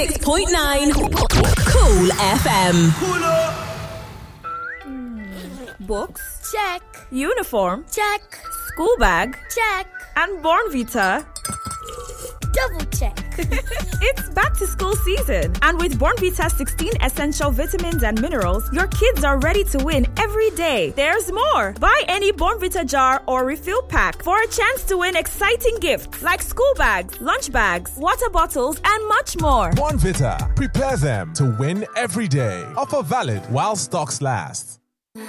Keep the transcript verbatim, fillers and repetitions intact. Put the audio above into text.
six point nine Cool F M. Books? Check. Uniform? Check. School bag? Check. And Bornvita? Double check. It's back to school season. And with Bornvita sixteen essential vitamins and minerals, your kids are ready to win every day. There's more. Buy any Bornvita jar or refill pack for a chance to win exciting gifts like school bags, lunch bags, water bottles, and much more. Bornvita. Prepare them to win every day. Offer valid while stocks last.